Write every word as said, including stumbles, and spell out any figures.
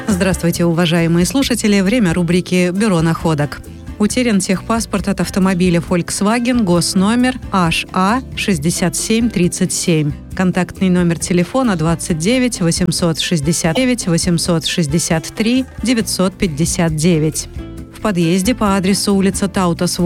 Здравствуйте, уважаемые слушатели. Время рубрики «Бюро находок». Утерян техпаспорт от автомобиля Volkswagen, госномер эйч а шестьдесят семь тридцать семь. Контактный номер телефона двадцать девять восемьсот шестьдесят девять восемьсот шестьдесят три девятьсот пятьдесят девять. В подъезде по адресу улица Таутас